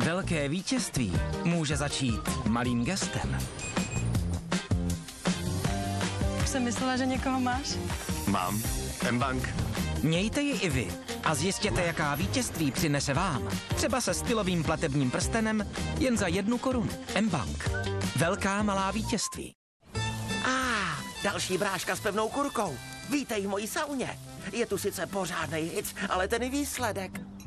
Velké vítězství může začít malým gestem. Už jsem myslela, že někoho máš. Mám. mBank. Mějte ji i vy a zjistěte, jaká vítězství přinese vám. Třeba se stylovým platebním prstenem jen za 1 korunu. mBank. Velká malá vítězství. Další bráška s pevnou kurkou. Vítej v mojí sauně. Je tu sice pořádnej hic, ale ten výsledek.